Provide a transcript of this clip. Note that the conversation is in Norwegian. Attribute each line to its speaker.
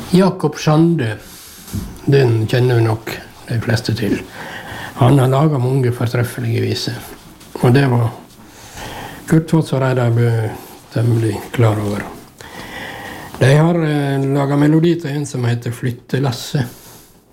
Speaker 1: Jakob Sande, den kjenner vi nok de fleste til. Han har laget mange fortreffelige viser. Og det var Kurt Foss og Reidar Bø temmelig klar over. De har laget melodi til en som heter Flyttelasse.